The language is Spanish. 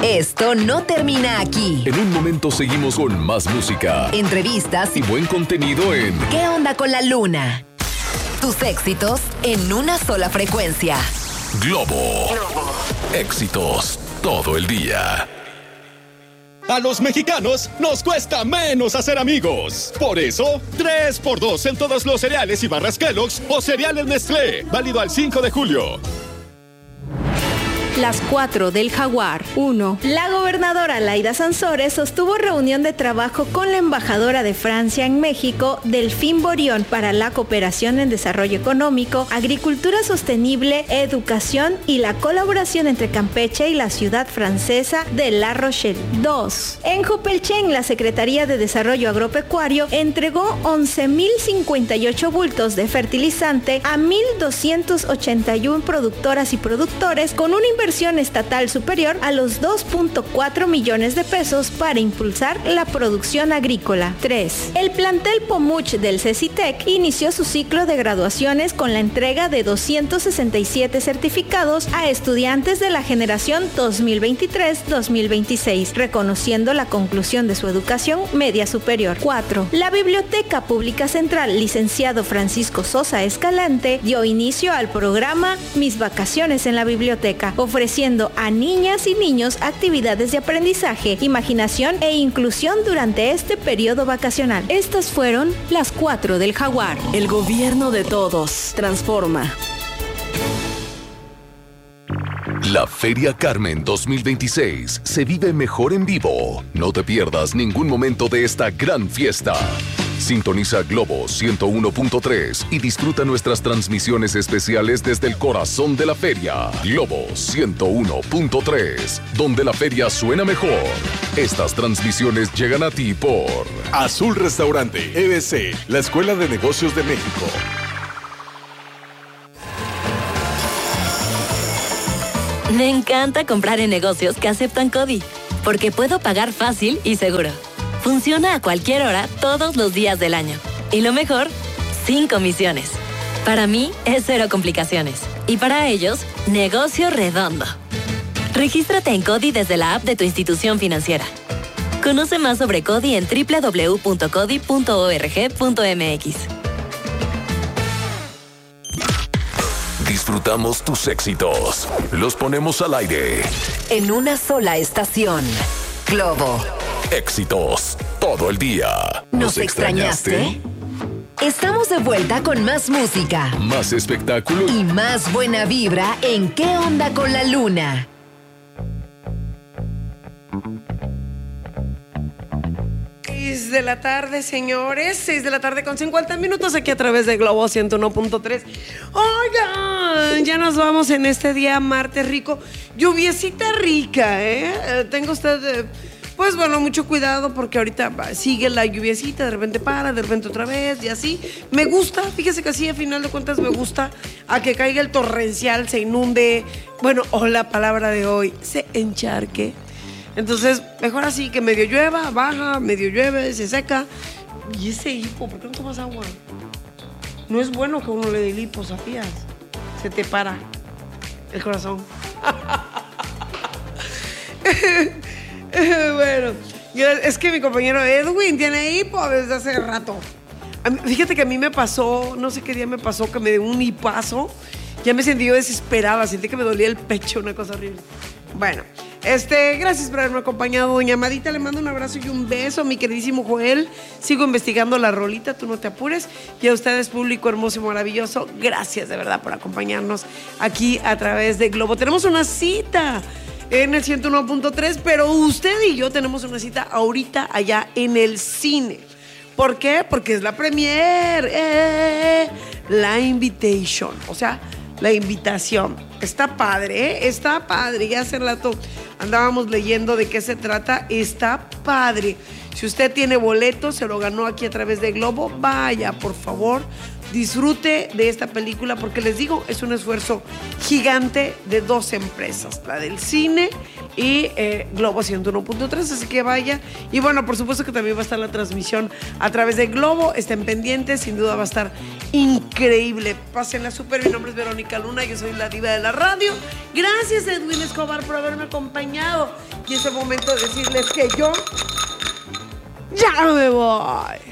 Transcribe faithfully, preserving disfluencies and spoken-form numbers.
Esto no termina aquí. En un momento seguimos con más música, entrevistas y buen contenido en ¿Qué onda con la luna? Tus éxitos en una sola frecuencia. Globo. Globo. Éxitos todo el día. A los mexicanos nos cuesta menos hacer amigos. Por eso, tres por dos en todos los cereales y barras Kellogg's o cereales Nestlé. Válido al cinco de julio. Las cuatro del Jaguar. uno. La gobernadora Laida Sansores sostuvo reunión de trabajo con la embajadora de Francia en México, Delphine Borion, para la cooperación en desarrollo económico, agricultura sostenible, educación y la colaboración entre Campeche y la ciudad francesa de La Rochelle. dos. En Jopelchen, la Secretaría de Desarrollo Agropecuario entregó once mil cincuenta y ocho bultos de fertilizante a mil doscientos ochenta y uno productoras y productores con una inversión estatal superior a los dos punto cuatro millones de pesos para impulsar la producción agrícola. tres. El plantel Pomuch del CECITEC inició su ciclo de graduaciones con la entrega de doscientos sesenta y siete certificados a estudiantes de la generación dos mil veintitrés dos mil veintiséis, reconociendo la conclusión de su educación media superior. cuatro. La Biblioteca Pública Central, licenciado Francisco Sosa Escalante, dio inicio al programa Mis Vacaciones en la Biblioteca, ofreciendo a niñas y niños actividades de aprendizaje, imaginación e inclusión durante este periodo vacacional. Estas fueron las cuatro del Jaguar. El gobierno de todos transforma. La Feria Carmen dos mil veintiséis se vive mejor en vivo. No te pierdas ningún momento de esta gran fiesta. Sintoniza Globo ciento uno punto tres y disfruta nuestras transmisiones especiales desde el corazón de la feria. Globo ciento uno punto tres, donde la feria suena mejor. Estas transmisiones llegan a ti por Azul Restaurante, E B C, la Escuela de Negocios de México. Me encanta comprar en negocios que aceptan CODI, porque puedo pagar fácil y seguro. Funciona a cualquier hora, todos los días del año. Y lo mejor, sin comisiones. Para mí, es cero complicaciones. Y para ellos, negocio redondo. Regístrate en CODI desde la app de tu institución financiera. Conoce más sobre CODI en doble u doble u doble u punto codi punto org punto m x. Disfrutamos tus éxitos. Los ponemos al aire. En una sola estación. Globo. Éxitos todo el día. ¿Nos extrañaste? Estamos de vuelta con más música, más espectáculo y más buena vibra en ¿Qué onda con la luna? seis de la tarde, señores. seis de la tarde con cincuenta minutos aquí a través de Globo ciento uno punto tres. Oigan, ya nos vamos en este día martes rico. Lluviecita rica, ¿eh? eh tengo usted... Eh, Pues bueno, mucho cuidado porque ahorita sigue la lluviecita, de repente para, de repente otra vez y así. Me gusta, fíjese que así a final de cuentas me gusta a que caiga el torrencial, se inunde, bueno, o la palabra de hoy, se encharque. Entonces, mejor así que medio llueva, baja, medio llueve, se seca. Y ese hipo, ¿por qué no tomas agua? No es bueno que uno le dé el hipo, ¿sabías? Se te para el corazón. Bueno, es que mi compañero Edwin tiene hipo desde hace rato. A mí, fíjate que a mí me pasó, no sé qué día me pasó, que me dio un hipazo. Ya me sentí yo desesperada, sentí que me dolía el pecho, una cosa horrible. Bueno, este, gracias por haberme acompañado, doña Amadita. Le mando un abrazo y un beso, mi queridísimo Joel. Sigo investigando la rolita, tú no te apures. Y a ustedes, público hermoso y maravilloso, gracias de verdad por acompañarnos aquí a través de Globo. Tenemos una cita en el ciento uno punto tres, pero usted y yo tenemos una cita ahorita allá en el cine. ¿Por qué? Porque es la premiere, eh, la invitation, o sea, la invitación. Está padre, ¿eh? Está padre. Ya hace rato andábamos leyendo de qué se trata. Está padre. Si usted tiene boleto, se lo ganó aquí a través de Globo, vaya, por favor, disfrute de esta película, porque les digo, es un esfuerzo gigante de dos empresas, la del cine y eh, Globo ciento uno punto tres, así que vaya. Y bueno, por supuesto que también va a estar la transmisión a través de Globo, estén pendientes, sin duda va a estar increíble. Pásenla súper. Mi nombre es Verónica Luna, yo soy la diva de la radio. Gracias, Edwin Escobar, por haberme acompañado. Y es el momento de decirles que yo ya me voy.